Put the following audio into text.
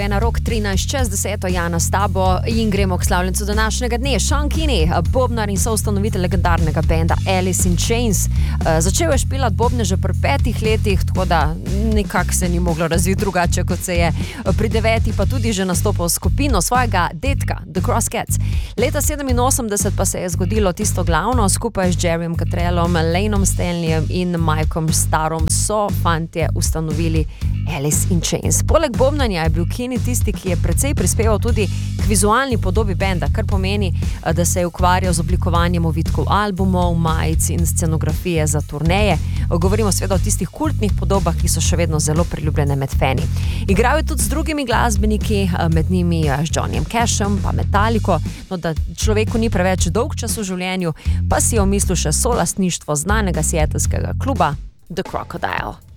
Na rok 13:10 Jana s tabo in gremo k slavljencu današnjega dne. Sean Kinney, bobnar in soustanovitelj legendarnega benda Alice in Chains. Začel je špilat bobne že pri 5 letih, tako da nekako se ni moglo razviti drugače, kot se je. Pri 9 pa tudi že nastopal skupino svojega dedka, The Crosscats. Leta 87 pa se je zgodilo tisto glavno, skupaj z Jerryjem Catrellom, Laneom Stanleyjem in Mikeom Starrom so fantje ustanovili Alice in Chains. Poleg bobnanja je bil Kinney tisti, ki je precej prispeval tudi k vizualni podobi benda, kar pomeni, da se je ukvarjal z oblikovanjem ovitkov albumov, majic in scenografije za turneje. Govorimo seveda o tistih kultnih podobah, ki so še vedno zelo priljubljene med fani. Igral je tudi z drugimi glasbeniki, med njimi z Johnnyjem Cashom, pa Metallico, no da človeku ni preveč dolg čas v življenju, pa si je omislil še solastništvo znanega seattleskega kluba The Crocodile.